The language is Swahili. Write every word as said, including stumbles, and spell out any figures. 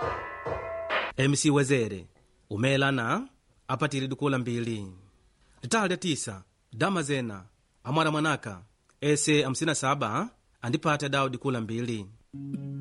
M C Wezere umelana apatile dukula mbili. Litala lya tisa Damazena amwara mwanaka ese hamsini na saba andipata dao dikula mbili.